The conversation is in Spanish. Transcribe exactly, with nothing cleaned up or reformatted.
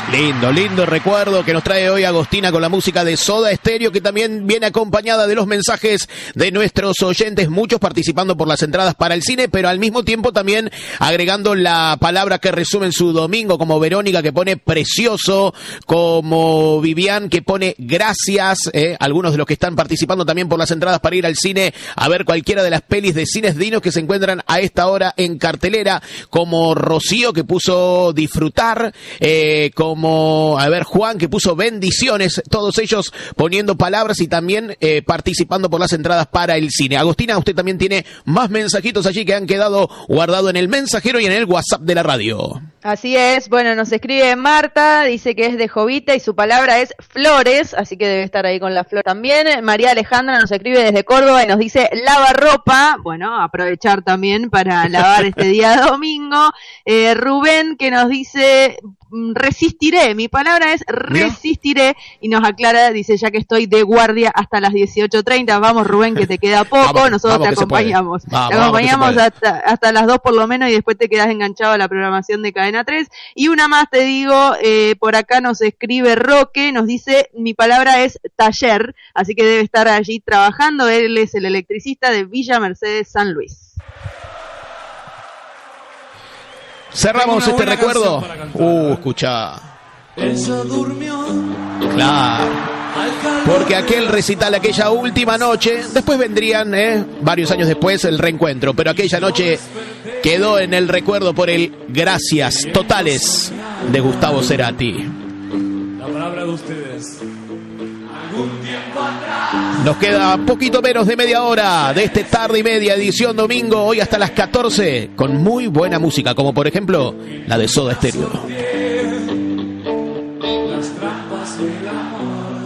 Lindo, lindo recuerdo que nos trae hoy Agostina con la música de Soda Stereo, que también viene acompañada de los mensajes de nuestros oyentes, muchos participando por las entradas para el cine, pero al mismo tiempo también agregando la palabra que resumen su domingo, como Verónica que pone precioso, como Vivian que pone gracias, eh, algunos de los que están participando también por las entradas para ir al cine a ver cualquiera de las pelis de Cines Dinos que se encuentran a esta hora en cartelera, como Rocío que puso disfrutar, eh, como Como, a ver, Juan, que puso bendiciones, todos ellos poniendo palabras y también eh, participando por las entradas para el cine. Agostina, usted también tiene más mensajitos allí que han quedado guardados en el mensajero y en el WhatsApp de la radio. Así es, bueno, nos escribe Marta, dice que es de Jovita y su palabra es flores, así que debe estar ahí con la flor también. María Alejandra nos escribe desde Córdoba y nos dice lavarropa, bueno, aprovechar también para lavar este día domingo. Eh, Rubén que nos dice resistiré, mi palabra es resistiré, y nos aclara, dice, ya que estoy de guardia hasta las dieciocho treinta, vamos Rubén, que te queda poco, vamos, nosotros vamos te acompañamos, vamos, te acompañamos hasta, hasta las dos por lo menos, y después te quedas enganchado a la programación de Cadena tres. Y una más te digo, eh, por acá nos escribe Roque, nos dice, mi palabra es taller, así que debe estar allí trabajando, él es el electricista de Villa Mercedes San Luis. Cerramos este recuerdo. Uh, escucha. Ella durmió. Claro. Porque aquel recital, aquella última noche, después vendrían, eh, varios años después, el reencuentro. Pero aquella noche quedó en el recuerdo por el gracias totales de Gustavo Cerati. La palabra de ustedes. Nos queda poquito menos de media hora de este tarde y media, edición domingo, hoy hasta las catorce, con muy buena música, como por ejemplo la de Soda Stereo.